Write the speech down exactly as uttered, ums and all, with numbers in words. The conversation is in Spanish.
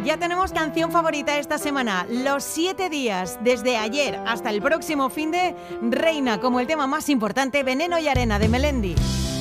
Ya tenemos canción favorita esta semana. Los siete días, desde ayer hasta el próximo finde, reina como el tema más importante Veneno y Arena de Melendi.